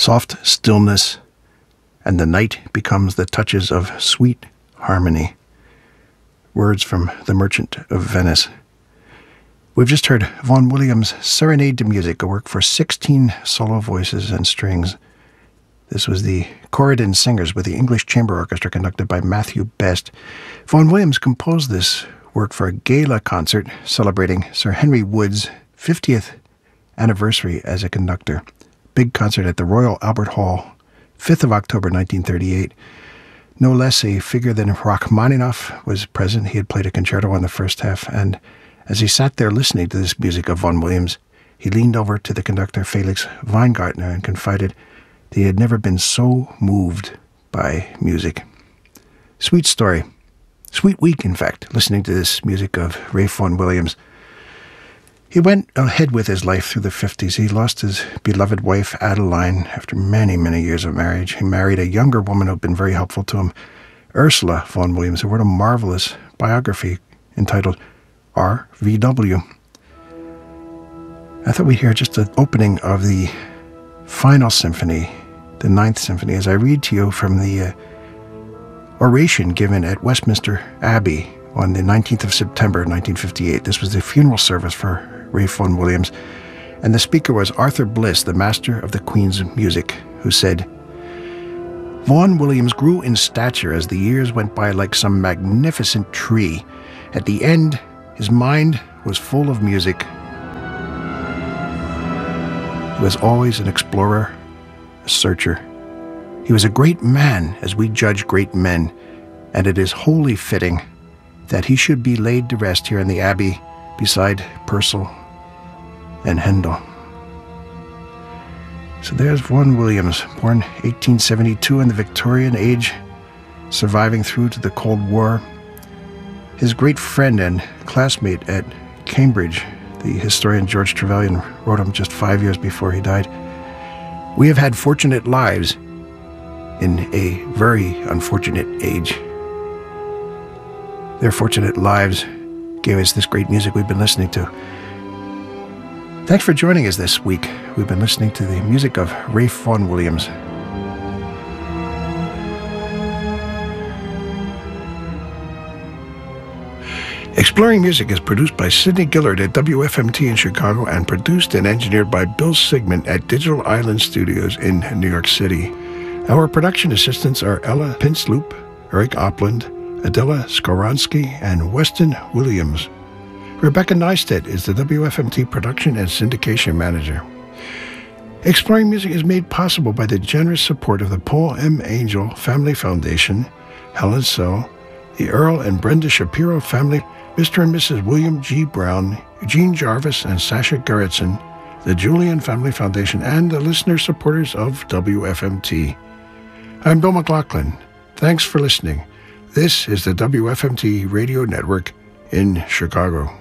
soft stillness, and the night becomes the touches of sweet harmony. Words from The Merchant of Venice. We've just heard Vaughan Williams' Serenade to Music, a work for 16 solo voices and strings. This was the Corydon Singers with the English Chamber Orchestra conducted by Matthew Best. Vaughan Williams composed this work for a gala concert celebrating Sir Henry Wood's 50th anniversary as a conductor. Big concert at the Royal Albert Hall, 5th of October 1938. No less a figure than Rachmaninoff was present. He had played a concerto in the first half, and as he sat there listening to this music of Vaughan Williams, he leaned over to the conductor Felix Weingartner and confided that he had never been so moved by music. Sweet story. Sweet week, in fact, listening to this music of Ralph Vaughan Williams. He went ahead with his life through the 50s. He lost his beloved wife, Adeline, after many, many years of marriage. He married a younger woman who had been very helpful to him, Ursula Vaughan Williams, who wrote a marvelous biography entitled RVW. I thought we'd hear just the opening of the final symphony, the Ninth Symphony, as I read to you from the oration given at Westminster Abbey on the 19th of September, 1958. This was the funeral service for Ralph Vaughan Williams, and the speaker was Arthur Bliss, the master of the Queen's music, who said, "Vaughan Williams grew in stature as the years went by like some magnificent tree. At the end, his mind was full of music. He was always an explorer, a searcher. He was a great man, as we judge great men, and it is wholly fitting that he should be laid to rest here in the Abbey beside Purcell and Handel." So there's Vaughan Williams, born 1872 in the Victorian age, surviving through to the Cold War. His great friend and classmate at Cambridge, the historian George Trevelyan, wrote him just 5 years before he died. "We have had fortunate lives in a very unfortunate age. Their fortunate lives gave us this great music we've been listening to." Thanks for joining us this week. We've been listening to the music of Ralph Vaughan Williams. Exploring Music is produced by Sidney Gillard at WFMT in Chicago and produced and engineered by Bill Sigmund at Digital Island Studios in New York City. Our production assistants are Ella Pinsloop, Eric Opland, Adela Skoronsky, and Weston Williams. Rebecca Neistat is the WFMT production and syndication manager. Exploring Music is made possible by the generous support of the Paul M. Angel Family Foundation, Helen So, the Earl and Brenda Shapiro family, Mr. and Mrs. William G. Brown, Eugene Jarvis, and Sasha Gerritsen, the Julian Family Foundation, and the listener supporters of WFMT. I'm Bill McLaughlin. Thanks for listening. This is the WFMT Radio Network in Chicago.